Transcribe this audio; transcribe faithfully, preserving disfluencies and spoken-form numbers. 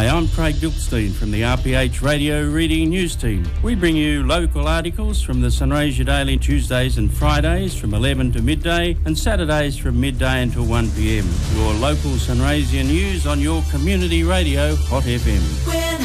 Hi, I'm Craig Dilkstein from the R P H Radio Reading News Team. We bring you local articles from the Sunraysia Daily Tuesdays and Fridays from eleven to midday and Saturdays from midday until one p m. Your local Sunraysia news on your community radio, Hot F M.